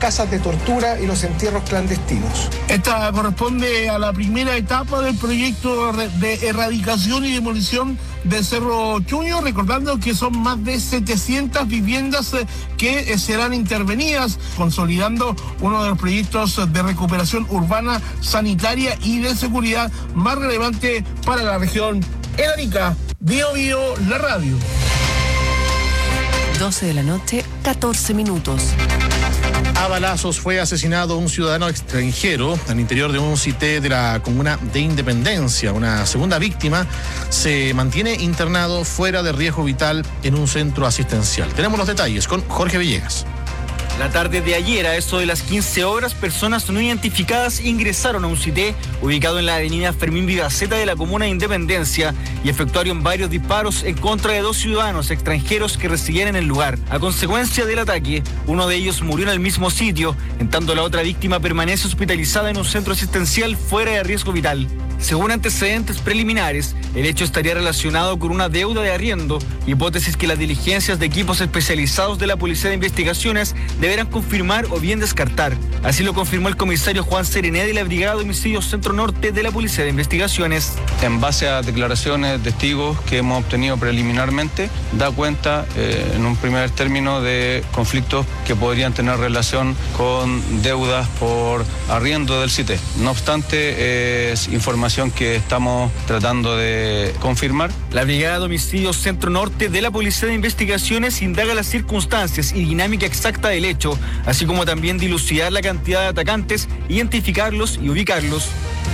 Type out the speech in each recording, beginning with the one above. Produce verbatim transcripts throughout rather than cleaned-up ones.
casas de tortura y los entierros clandestinos. Esta corresponde a la primera etapa del proyecto de erradicación y demolición del Cerro Chuño, recordando que son más de setecientas viviendas que serán intervenidas, consolidando uno de los proyectos de recuperación urbana, sanitaria y de seguridad más relevante para la región. En Arica, Bio Bio, la radio. doce de la noche, catorce minutos. A balazos fue asesinado un ciudadano extranjero al interior de un C I T de la comuna de Independencia. Una segunda víctima se mantiene internado fuera de riesgo vital en un centro asistencial. Tenemos los detalles con Jorge Villegas. La tarde de ayer, a eso de las quince horas, personas no identificadas ingresaron a un C I T ubicado en la avenida Fermín Vivaceta de la comuna de Independencia y efectuaron varios disparos en contra de dos ciudadanos extranjeros que residían en el lugar. A consecuencia del ataque, uno de ellos murió en el mismo sitio, en tanto la otra víctima permanece hospitalizada en un centro asistencial fuera de riesgo vital. Según antecedentes preliminares, el hecho estaría relacionado con una deuda de arriendo, hipótesis que las diligencias de equipos especializados de la Policía de Investigaciones deberán confirmar o bien descartar. Así lo confirmó el comisario Juan Serené de la Brigada de Homicidios Centro Norte de la Policía de Investigaciones. En base a declaraciones de testigos que hemos obtenido preliminarmente, da cuenta eh, en un primer término de conflictos que podrían tener relación con deudas por arriendo del C I T. No obstante, eh, es información que estamos tratando de confirmar. La Brigada de Homicidios Centro Norte de la Policía de Investigaciones indaga las circunstancias y dinámica exacta del hecho, así como también dilucidar la cantidad de atacantes, identificarlos y ubicarlos.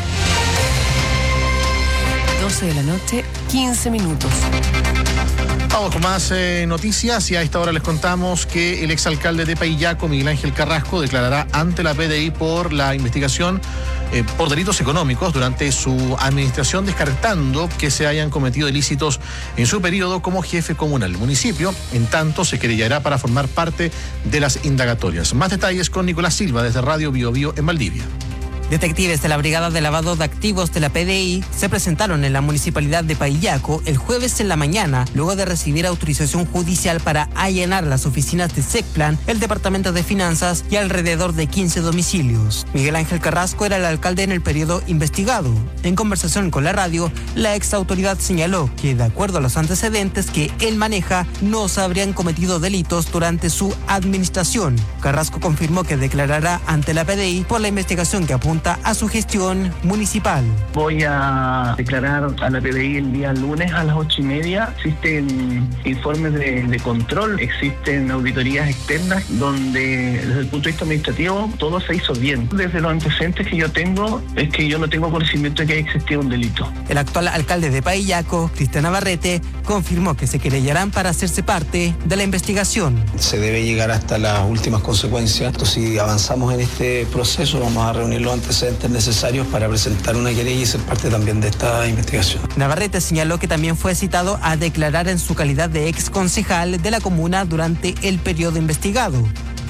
doce de la noche, quince minutos. Vamos con más eh, noticias y a esta hora les contamos que el exalcalde de Paillaco, Miguel Ángel Carrasco, declarará ante la P D I por la investigación eh, por delitos económicos durante su administración, descartando que se hayan cometido ilícitos en su periodo como jefe comunal. El municipio, en tanto, se querellará para formar parte de las indagatorias. Más detalles con Nicolás Silva desde Radio Bio Bio en Valdivia. Detectives de la Brigada de Lavado de Activos de la P D I se presentaron en la municipalidad de Paillaco el jueves en la mañana, luego de recibir autorización judicial para allanar las oficinas de SECPLAN, el Departamento de Finanzas y alrededor de quince domicilios. Miguel Ángel Carrasco era el alcalde en el periodo investigado. En conversación con la radio, la ex autoridad señaló que, de acuerdo a los antecedentes que él maneja, no se habrían cometido delitos durante su administración. Carrasco confirmó que declarará ante la P D I por la investigación que apunta a su gestión municipal. Voy a declarar a la P D I el día lunes a las ocho y media. Existen informes de, de control, existen auditorías externas donde desde el punto de vista administrativo todo se hizo bien. Desde los antecedentes que yo tengo es que yo no tengo conocimiento de que haya existido un delito. El actual alcalde de Paillaco, Cristian Navarrete, confirmó que se querellarán para hacerse parte de la investigación. Se debe llegar hasta las últimas consecuencias. Entonces, si avanzamos en este proceso, vamos a reunirlo antes antecedentes necesarios para presentar una querella y ser parte también de esta investigación. Navarrete señaló que también fue citado a declarar en su calidad de ex concejal de la comuna durante el periodo investigado.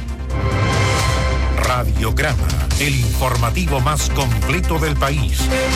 Radiograma, el informativo más completo del país.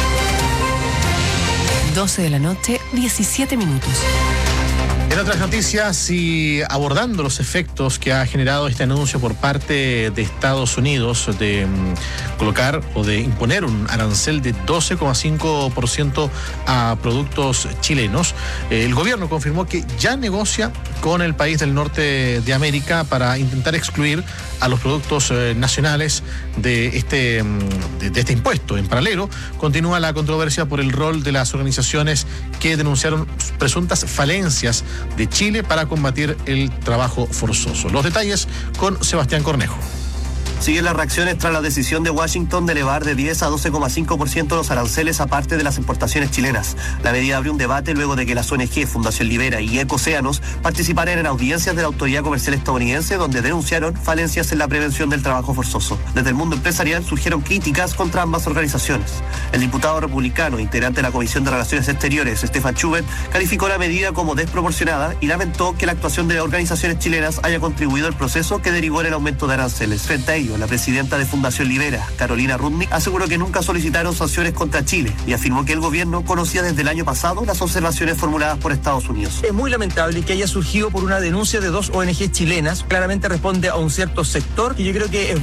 doce de la noche, diecisiete minutos. En otras noticias y abordando los efectos que ha generado este anuncio por parte de Estados Unidos de um, colocar o de imponer un arancel de doce coma cinco por ciento a productos chilenos, eh, el gobierno confirmó que ya negocia con el país del norte de América para intentar excluir a los productos eh, nacionales de este, um, de, de este impuesto. En paralelo, continúa la controversia por el rol de las organizaciones que denunciaron presuntas falencias de Chile para combatir el trabajo forzoso. Los detalles con Sebastián Cornejo. Siguen las reacciones tras la decisión de Washington de elevar de diez a doce coma cinco por ciento los aranceles aparte de las importaciones chilenas. La medida abrió un debate luego de que las O N G, Fundación Libera y Ecocéanos participaran en audiencias de la Autoridad Comercial Estadounidense donde denunciaron falencias en la prevención del trabajo forzoso. Desde el mundo empresarial surgieron críticas contra ambas organizaciones. El diputado republicano, integrante de la Comisión de Relaciones Exteriores, Stefan Schubert, calificó la medida como desproporcionada y lamentó que la actuación de las organizaciones chilenas haya contribuido al proceso que derivó en el aumento de aranceles. Frente a ello, la presidenta de Fundación Libera, Carolina Rudnick, aseguró que nunca solicitaron sanciones contra Chile y afirmó que el gobierno conocía desde el año pasado las observaciones formuladas por Estados Unidos. Es muy lamentable que haya surgido por una denuncia de dos O N G chilenas. Claramente responde a un cierto sector y yo creo que es